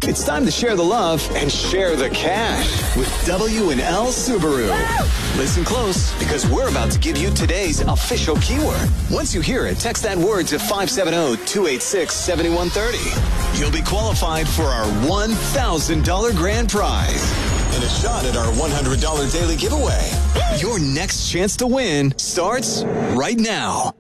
It's time to share the love and share the cash with W&L Subaru. Listen close, because we're about to give you today's official keyword. Once you hear it, text that word to 570-286-7130. You'll be qualified for our $1,000 grand prize and a shot at our $100 daily giveaway. Your next chance to win starts right now.